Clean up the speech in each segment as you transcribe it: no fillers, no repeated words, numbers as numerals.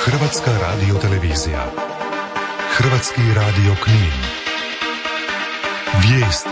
Hrvatska radiotelevizija. Hrvatski radio Knin. Vijesti.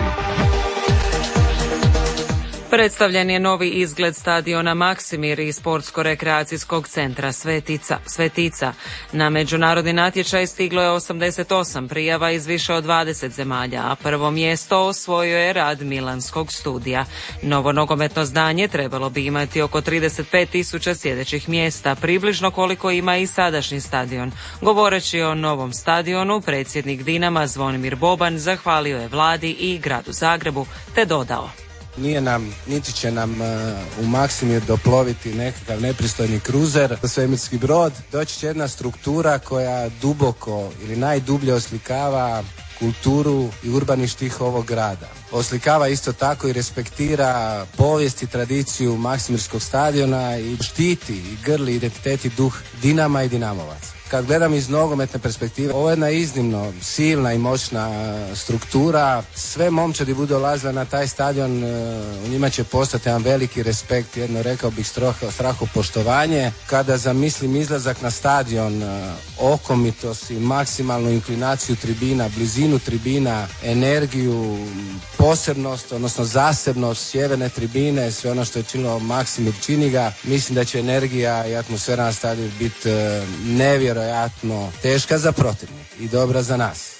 Predstavljen je novi izgled stadiona Maksimir i sportsko-rekreacijskog centra Svetica. Na međunarodni natječaj stiglo je 88 prijava iz više od 20 zemalja, a prvo mjesto osvojio je rad Milanskog studija. Novo nogometno zdanje trebalo bi imati oko 35.000 sjedećih mjesta, približno koliko ima i sadašnji stadion. Govoreći o novom stadionu, predsjednik Dinama Zvonimir Boban zahvalio je vladi i gradu Zagrebu, te dodao: Nije nam, niti će nam u Maksimir doploviti nekakav nepristojni kruzer, svemirski brod. Doći će jedna struktura koja duboko ili najdublje oslikava kulturu i urbani štih ovog grada. Oslikava isto tako i respektira povijest i tradiciju Maksimirskog stadiona i štiti i grli identitet i duh Dinama i Dinamovaca. Kad gledam iz nogometne perspektive, ovo je jedna iznimno silna i moćna struktura. Sve momčadi budu dolazile na taj stadion, u njima će postati jedan veliki respekt, jedno rekao bih strahopoštovanje. Kada zamislim izlazak na stadion, okomitost i maksimalnu inklinaciju tribina, blizinu tribina, energiju, posebnost, odnosno zasebnost sjeverne tribine, sve ono što je činilo Maksimir čini ga, mislim da će energija i atmosfera na stadionu biti nevjerojatno teška za protivnik i dobra za nas.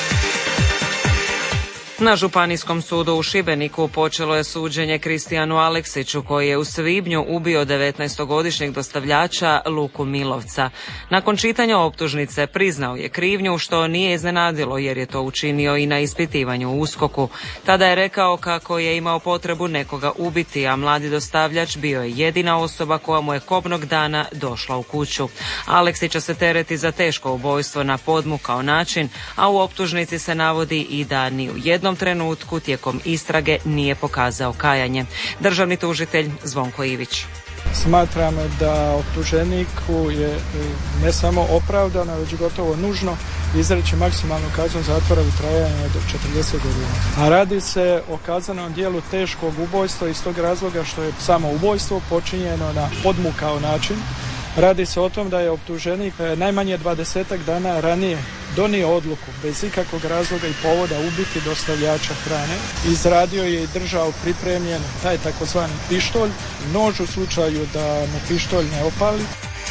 Na Županijskom sudu u Šibeniku počelo je suđenje Kristijanu Aleksiću, koji je u svibnju ubio 19-godišnjeg dostavljača Luku Milovca. Nakon čitanja optužnice priznao je krivnju, što nije iznenadilo jer je to učinio i na ispitivanju u USKOK-u. Tada je rekao kako je imao potrebu nekoga ubiti, a mladi dostavljač bio je jedina osoba koja mu je kobnog dana došla u kuću. Aleksića se tereti za teško ubojstvo na podmukao način, a u optužnici se navodi i da ni u jednom trenutku tijekom istrage nije pokazao kajanje. Državni tužitelj Zvonko Ivić: Smatramo da optuženiku je ne samo opravdano, već gotovo nužno izreći maksimalnu kaznu zatvora u trajanju do 40 godina. A radi se o kaznenom djelu teškog ubojstva iz tog razloga što je samo ubojstvo počinjeno na podmukao način. Radi se o tom da je optuženik najmanje 20 dana ranije donio odluku bez ikakvog razloga i povoda ubiti dostavljača hrane. Izradio je i držao pripremljen taj takozvani pištolj, nož u slučaju da mu pištolj ne opali.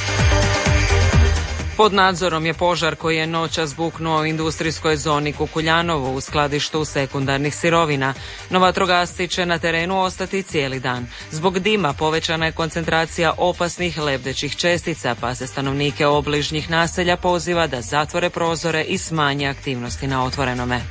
Pod nadzorom je požar koji je noćas buknuo u industrijskoj zoni Kukuljanovo u skladištu sekundarnih sirovina. No vatrogasci će na terenu ostati cijeli dan. Zbog dima povećana je koncentracija opasnih lebdećih čestica, pa se stanovnike obližnjih naselja poziva da zatvore prozore i smanje aktivnosti na otvorenome.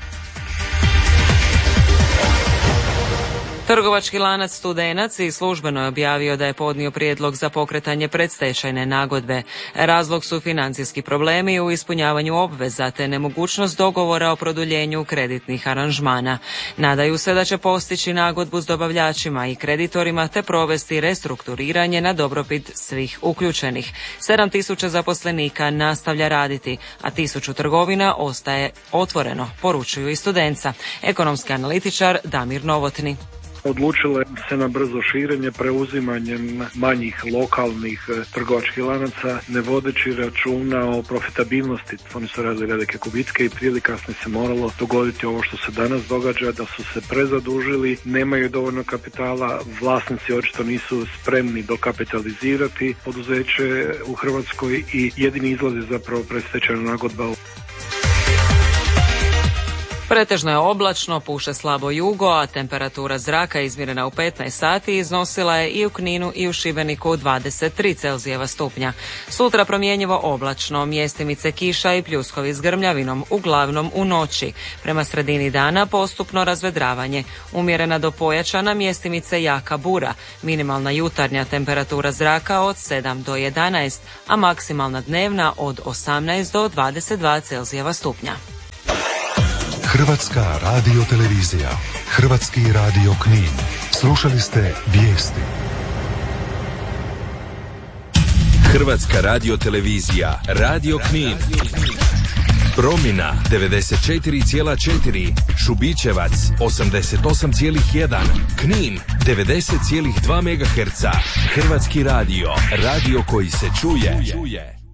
Trgovački lanac Studenac i službeno je objavio da je podnio prijedlog za pokretanje predstečajne nagodbe. Razlog su financijski problemi u ispunjavanju obveza te nemogućnost dogovora o produljenju kreditnih aranžmana. Nadaju se da će postići nagodbu s dobavljačima i kreditorima te provesti restrukturiranje na dobrobit svih uključenih. 7.000 zaposlenika nastavlja raditi, a 1.000 trgovina ostaje otvoreno, poručuju i Studenca. Ekonomski analitičar Damir Novotni: Odlučile se na brzo širenje preuzimanjem manjih lokalnih trgovačkih lanaca, ne vodeći računa o profitabilnosti. Oni su radili velike gubitke i prije ili kasnije se moralo dogoditi ovo što se danas događa, da su se prezadužili, nemaju dovoljno kapitala, vlasnici očito nisu spremni dokapitalizirati poduzeće u Hrvatskoj i jedini izlaz je zapravo predstečajna nagodba. Pretežno je oblačno, puše slabo jugo, a temperatura zraka izmjerena u 15 sati iznosila je i u Kninu i u Šibeniku 23 Celzijeva stupnja. Sutra promjenjivo oblačno, mjestimice kiša i pljuskovi s grmljavinom, uglavnom u noći. Prema sredini dana postupno razvedravanje. Umjerena do pojačana, mjestimice jaka bura. Minimalna jutarnja temperatura zraka od 7 do 11, a maksimalna dnevna od 18 do 22 Celzijeva stupnja. Hrvatska radiotelevizija. Hrvatski radio Knin. Slušali ste vijesti. Hrvatska radiotelevizija. Radio Knin. Promina 94,4, Šubićevac 88,1, Knin 90,2 MHz. Hrvatski radio. Radio koji se čuje.